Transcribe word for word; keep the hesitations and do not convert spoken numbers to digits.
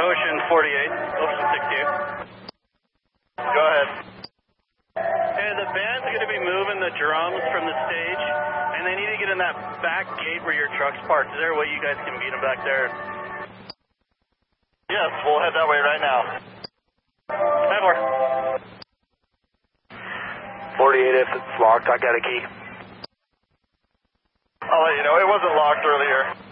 Ocean forty-eight, Ocean sixty-eight. Go ahead. Hey, the band's going to be moving the drums from the stage, and they need to get in that back gate where your truck's parked. Is there a way you guys can meet them back there? Yes, we'll head that way right now. ten four. forty-eight, if it's locked, I got a key. I'll let you know. It wasn't locked earlier.